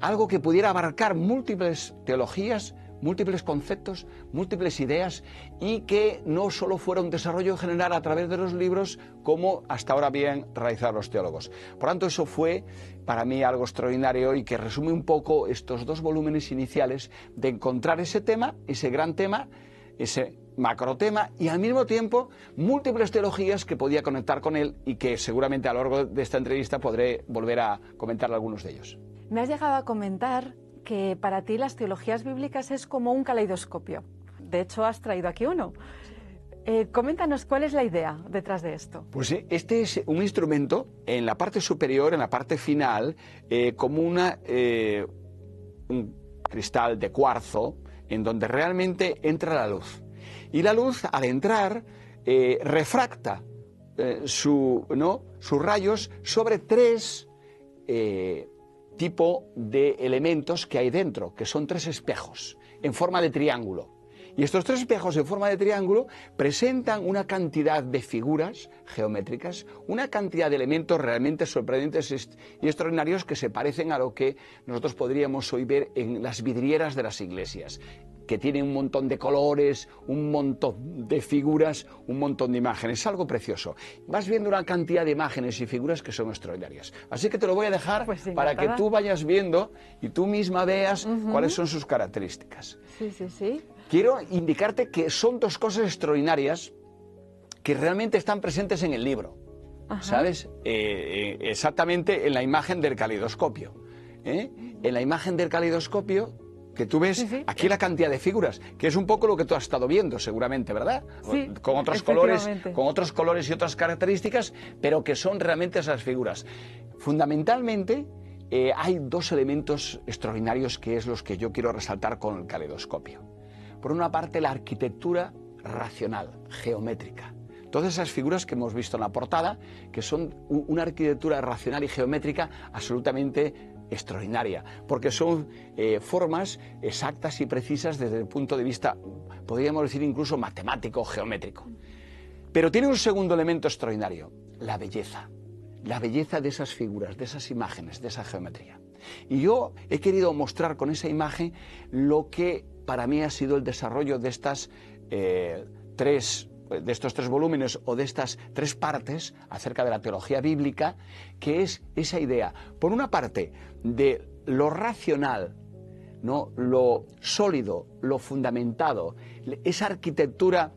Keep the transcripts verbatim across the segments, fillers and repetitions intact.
algo que pudiera abarcar múltiples teologías, múltiples conceptos, múltiples ideas, y que no solo fuera un desarrollo general a través de los libros como hasta ahora habían realizado los teólogos. Por tanto, eso fue para mí algo extraordinario y que resume un poco estos dos volúmenes iniciales de encontrar ese tema, ese gran tema, ese macrotema, y al mismo tiempo múltiples teologías que podía conectar con él y que seguramente a lo largo de esta entrevista podré volver a comentar algunos de ellos. Me has llegado a comentar que para ti las teologías bíblicas es como un caleidoscopio. De hecho, has traído aquí uno. Eh, coméntanos cuál es la idea detrás de esto. Pues este es un instrumento en la parte superior, en la parte final, eh, como una, eh, un cristal de cuarzo en donde realmente entra la luz. Y la luz, al entrar, eh, refracta eh, su, ¿no? sus rayos sobre tres eh, tipos de elementos que hay dentro, que son tres espejos en forma de triángulo. Y estos tres espejos en forma de triángulo presentan una cantidad de figuras geométricas, una cantidad de elementos realmente sorprendentes y extraordinarios que se parecen a lo que nosotros podríamos hoy ver en las vidrieras de las iglesias, que tienen un montón de colores, un montón de figuras, un montón de imágenes. Es algo precioso. Vas viendo una cantidad de imágenes y figuras que son extraordinarias. Así que te lo voy a dejar pues sí, para que tú vayas viendo y tú misma veas uh-huh. cuáles son sus características. Sí, sí, sí. Quiero indicarte que son dos cosas extraordinarias que realmente están presentes en el libro. Ajá. ¿Sabes? Eh, eh, exactamente en la imagen del caleidoscopio. ¿eh? En la imagen del caleidoscopio que tú ves sí, sí. aquí la cantidad de figuras, que es un poco lo que tú has estado viendo seguramente, ¿verdad? Sí, con otros colores, con otros colores y otras características, pero que son realmente esas figuras. Fundamentalmente eh, hay dos elementos extraordinarios que es los que yo quiero resaltar con el caleidoscopio. Por una parte, la arquitectura racional, geométrica. Todas esas figuras que hemos visto en la portada, que son una arquitectura racional y geométrica absolutamente extraordinaria, porque son eh, formas exactas y precisas desde el punto de vista, podríamos decir incluso matemático, geométrico. Pero tiene un segundo elemento extraordinario, la belleza. La belleza de esas figuras, de esas imágenes, de esa geometría. Y yo he querido mostrar con esa imagen lo que para mí ha sido el desarrollo de estas eh, tres de estos tres volúmenes o de estas tres partes acerca de la teología bíblica, que es esa idea, por una parte, de lo racional, ¿no? Lo sólido, lo fundamentado, esa arquitectura,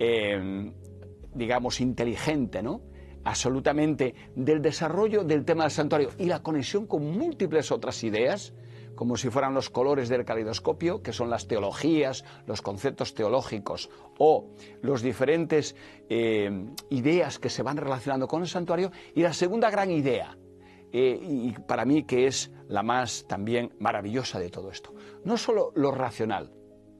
eh, digamos, inteligente, ¿no? Absolutamente, del desarrollo del tema del santuario y la conexión con múltiples otras ideas, como si fueran los colores del caleidoscopio, que son las teologías, los conceptos teológicos o los diferentes eh, ideas que se van relacionando con el santuario. Y la segunda gran idea, eh, y para mí que es la más también maravillosa de todo esto, no solo lo racional,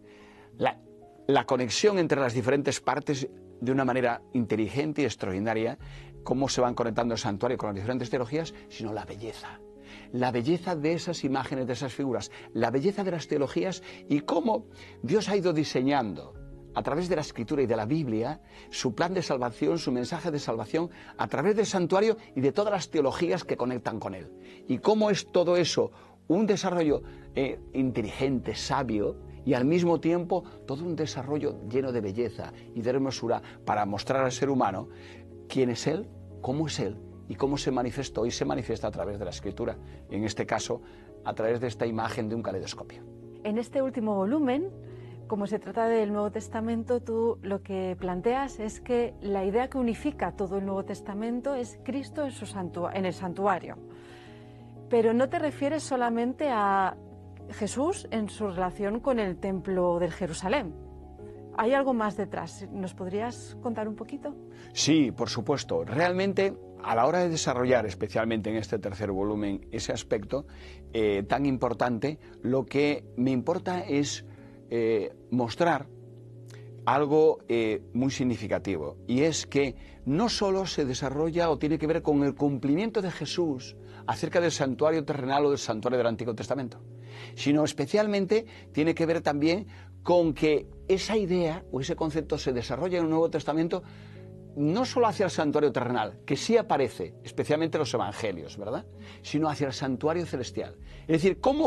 la, la conexión entre las diferentes partes de una manera inteligente y extraordinaria, cómo se van conectando el santuario con las diferentes teologías, sino la belleza. La belleza de esas imágenes, de esas figuras, la belleza de las teologías y cómo Dios ha ido diseñando a través de la Escritura y de la Biblia su plan de salvación, su mensaje de salvación a través del santuario y de todas las teologías que conectan con él. Y cómo es todo eso un desarrollo eh, inteligente, sabio y al mismo tiempo todo un desarrollo lleno de belleza y de hermosura para mostrar al ser humano quién es él, cómo es él y cómo se manifestó y se manifiesta a través de la Escritura, en este caso a través de esta imagen de un caleidoscopio. En este último volumen, como se trata del Nuevo Testamento, tú lo que planteas es que la idea que unifica todo el Nuevo Testamento es Cristo en, su santua- en el santuario. Pero no te refieres solamente a Jesús en su relación con el templo del Jerusalén. ¿Hay algo más detrás? ¿Nos podrías contar un poquito? Sí, por supuesto. Realmente, a la hora de desarrollar, especialmente en este tercer volumen, ese aspecto eh, tan importante, lo que me importa es eh, mostrar algo eh, muy significativo, y es que no solo se desarrolla o tiene que ver con el cumplimiento de Jesús acerca del santuario terrenal o del santuario del Antiguo Testamento, sino especialmente tiene que ver también con que esa idea o ese concepto se desarrolla en el Nuevo Testamento no solo hacia el santuario terrenal, que sí aparece, especialmente en los evangelios, ¿verdad?, sino hacia el santuario celestial. Es decir, cómo